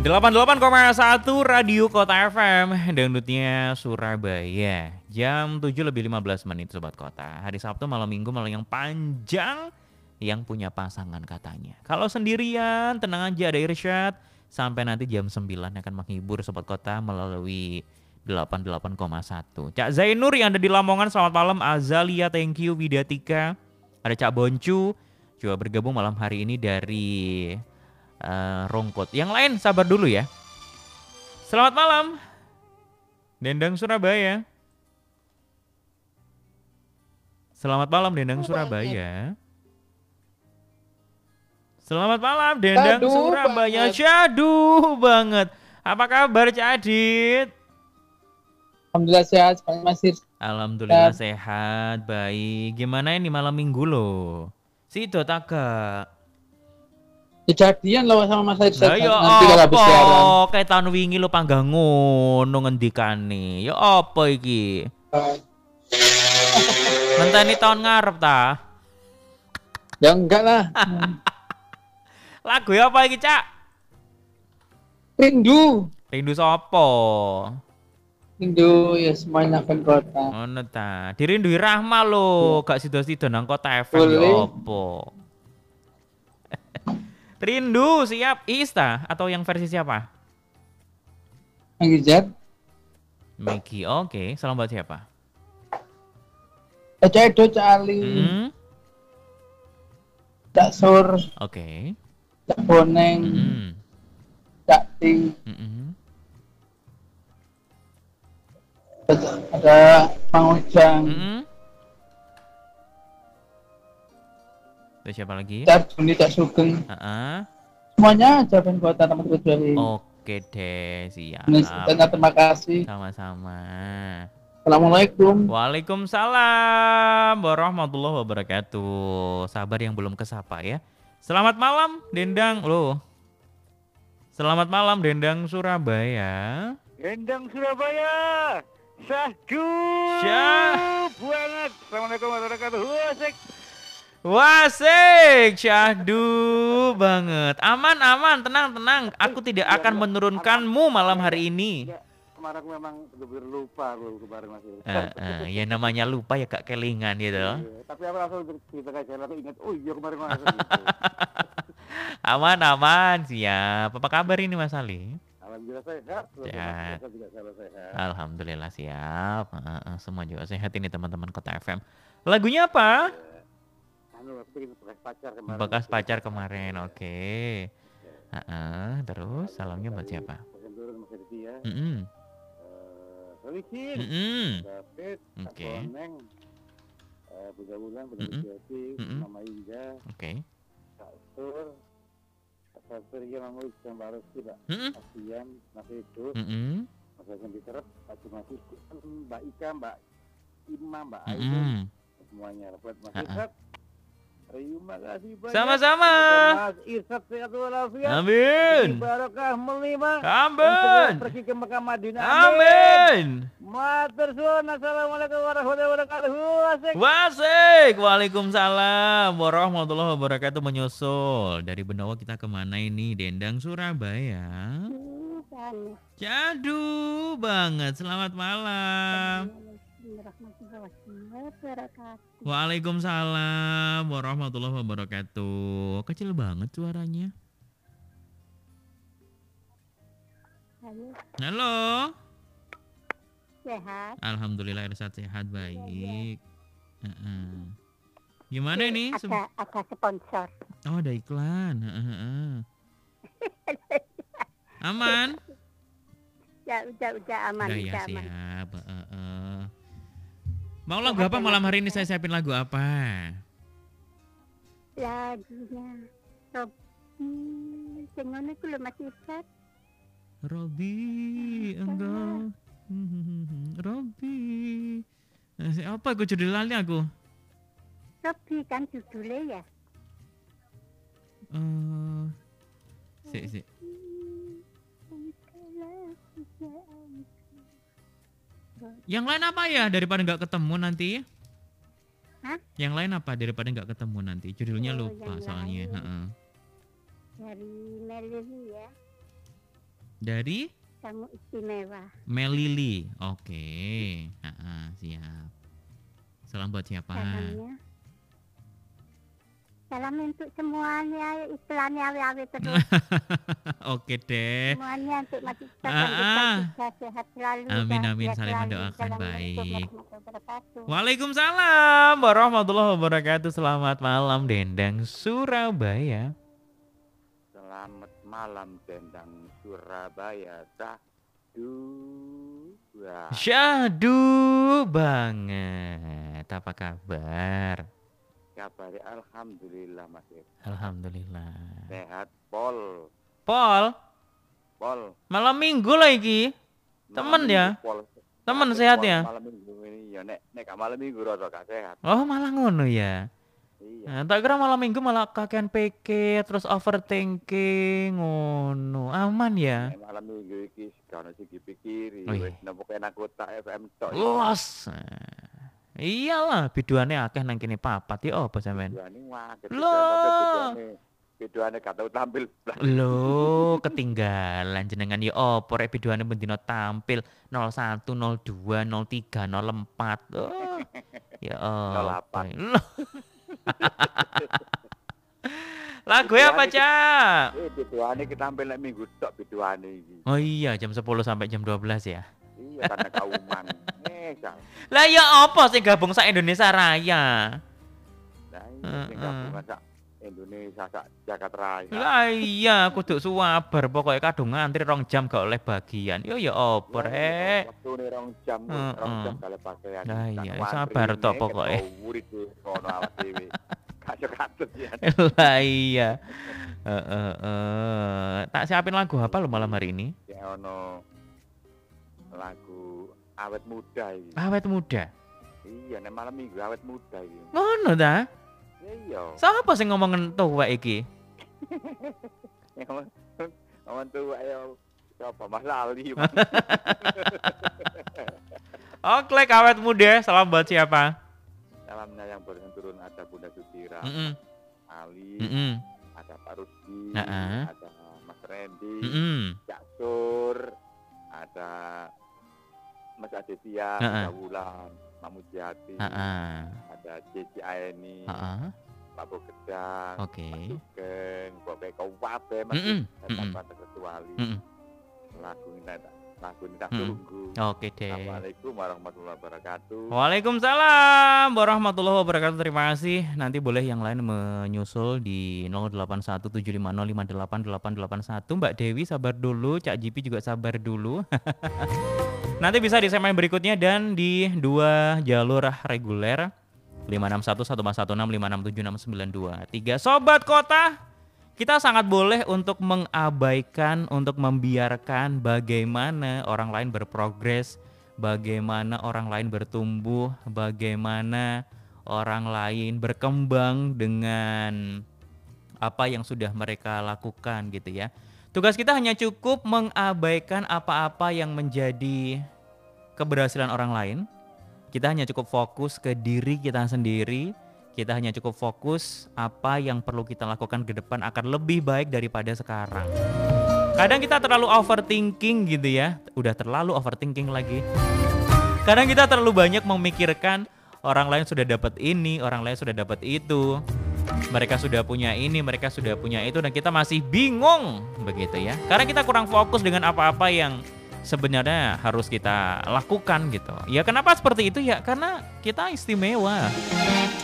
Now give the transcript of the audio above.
88,1 Radio Kota FM, dangdutnya Surabaya. Jam 7:15 Sobat Kota. Hari Sabtu malam minggu malam yang panjang, yang punya pasangan katanya. Kalau sendirian, tenang aja, ada Irsyad. Sampai nanti jam 9 akan menghibur Sobat Kota melalui 88,1. Cak Zainur yang ada di Lamongan, selamat malam. Azalia, thank you. Widatika, ada Cak Boncu, juga bergabung malam hari ini dari Rongkot. Yang lain sabar dulu ya. Selamat malam Dendang Surabaya. Selamat malam Dendang Surabaya. Selamat malam Dendang Surabaya. Syahdu banget. Apa kabar Cak Adit? Alhamdulillah sehat, Masir. Alhamdulillah sehat, baik. Gimana ini malam minggu loh? Sido taka. Kejadian lo sama Mas Irsyad. Ya nanti kalau habis siaran. Kayak tahun wingi lo panggang ngono ngendikane. Ya apa iki? Ngenteni tahun ngarep ta? Ya enggak lah. Lagu apa iki, Cak? Rindu. Rindu sapa? Rindu ya semuanya kan kota. Ngono ta. Dirindui Rahma lo, gak sido-sido nang Kota FM ya apa? Rindu siap Ista atau yang versi siapa? Anggijat. Miki, oke. Salam buat siapa? Cak Edo, Cak Ali. Cak Sur. Oke. Cak Boneng. Cak Ting. Ada Mang Ujang. Terus siapa lagi? Cak Juni, Cak Sugeng. Semuanya jawaban kota teman kecuali. Oke deh, siap. Terima kasih. Sama-sama. Assalamualaikum. Waalaikumsalam warahmatullahi wabarakatuh. Sabar yang belum kesapa ya. Selamat malam Dendang lo. Selamat malam Dendang Surabaya. Dendang Surabaya. Syahdu banget. Assalamualaikum warahmatullahi wabarakatuh. Wasik, syahdu banget. Aman, tenang. Aku tidak akan menurunkanmu malam hari ini. Kemarin aku memang benar lupa aku kemarin masih. Ya namanya lupa ya Kak kelingan gitu. Tapi aku langsung cerita ke jalan aku ingat, oh iya kemarin masih. Aman, siap. Apa kabar ini Mas Ali? Alhamdulillah sehat. Sehat. Alhamdulillah siap. Semua juga sehat ini teman-teman Kota FM. Lagunya apa? Bekas pacar kemarin, oke. Terus salamnya buat siapa? Oke. Mama Indah. Oke. Mbak Ika, Mbak Ima, Mbak Ayu, semuanya buat Mas Irsyad. Terima kasih banyak. Sama-sama. Mas Irsyad sehat walafiat. Amin. Barokah melima. Amin. Pergi ke Mekah Madinah. Amin. Matur suwun. Assalamualaikum warahmatullahi wabarakatuh. Wasik. Waalaikumsalam warahmatullahi wabarakatuh. Menyusul dari Benowo kita kemana ini? Dendang Surabaya. Jadu banget. Selamat malam. Waalaikumsalam warahmatullahi wabarakatuh. Kecil banget suaranya. Halo. Sehat. Alhamdulillah Irsyad sehat baik. Gimana ini? Ada sponsor. Oh ada iklan. Aman? Ya udah aman. Udah ya siap. Mau lagu apa malam hari ini? Saya siapin lagu apa? Lagunya Robby. Sing ngono iku lho Mas Irsyad. Robby enggak. Robby. Apa aku judul lali aku? Robby kan judulnya ya. Sik. Yang lain apa ya daripada nggak ketemu nanti? Hah? Yang lain apa daripada nggak ketemu nanti? Judulnya lupa soalnya. Dari Melly ya. Dari Kamu istimewa. Melili. Oke. Siap. Salam buat siapa? Salam untuk semuanya, istilahnya awe-awe terus. Oke deh. Semuanya untuk mati kita sehat selalu. Amin. Saling mendoakan. Baik. Waalaikumsalam warahmatullahi wabarakatuh. Selamat malam Dendang Surabaya. Selamat malam Dendang Surabaya. Syahdu banget. Apa kabar? Kabar alhamdulillah Mas. Alhamdulillah. Sehat Pol. Malam minggu lagi. Temen ya? Temen sehat ya? Malam minggu ini ya nek malam minggu rada gak sehat. Oh, malah ngono ya. Iya. Tak kira malam minggu malah kakean pikir terus overthinking ngono. Aman ya? Malam minggu iki kono sing dipikiri Wih. wis nopo kena kota FM tok. Los. Iyalah, biduane akeh nang kene papat ya apa sampean? Biduane gak tau tampil. Loh, ketinggalan jenengan ya apa rek biduane bendina tampil 01, 02, 03, 04. Oh. Ya apa? Lagu apa, Cak? Biduane kita tampil nek minggu tok biduane iki. Oh iya, jam 10 sampai jam 12 ya. Iya, karena kauman. Lah ya apa sih gabung sak Indonesia Raya? Lah iya, gabung sak Indonesia sak Jakarta Raya. Lah iya, kudu suwabar pokoknya kadung ngantri 2 jam gak oleh bagian. Yo ya apa rek? Waktune 2 jam, 2 jam gak oleh bagian. Lah iya, sabar tok pokoknya. Urip ngono awak dhewe. Katut ya. Lah iya. Tak siapin lagu apa lo malam hari ini? Ya ono lagu awet muda iki. Awet muda. Iya, nek malam minggu awet muda iki. Ngono ta? Iya. Siapa sing ngomongin tuwek iki? Ngomong tuwek ya siapa Mas Lali. Oke, awet muda. Salam buat siapa? Salamnya yang barusan turun ada Bunda Sutira, Ali, ada Pak Rusdi, ada Mas Randy, Cak Sur, ada Mas Adesia, Mbak Wulan, Mak Mujiati, ada Cici Aeni, Pak Bogedang, Sugeng, Bobe Kawabe, Mas tanpa terkecuali. Lagu ini tak tunggu. Oke deh. Assalamualaikum warahmatullahi wabarakatuh. Waalaikumsalam warahmatullahi wabarakatuh. Terima kasih. Nanti boleh yang lain menyusul di 081750588881. Mbak Dewi sabar dulu, Cak Jipi juga sabar dulu. Nanti bisa di segmen berikutnya dan di 2 jalur reguler 561 1516 567 692. 3 Sobat Kota, kita sangat boleh untuk mengabaikan, untuk membiarkan bagaimana orang lain berprogres, bagaimana orang lain bertumbuh, bagaimana orang lain berkembang dengan apa yang sudah mereka lakukan gitu ya. Tugas kita hanya cukup mengabaikan apa-apa yang menjadi keberhasilan orang lain. Kita hanya cukup fokus ke diri kita sendiri. Kita hanya cukup fokus apa yang perlu kita lakukan ke depan akan lebih baik daripada sekarang. Kadang kita terlalu overthinking gitu ya. Udah terlalu overthinking lagi. Kadang kita terlalu banyak memikirkan orang lain sudah dapat ini, orang lain sudah dapat itu. Mereka sudah punya ini, mereka sudah punya itu, dan kita masih bingung begitu ya. Karena kita kurang fokus dengan apa-apa yang sebenarnya harus kita lakukan gitu. Ya kenapa seperti itu ya? Karena kita istimewa.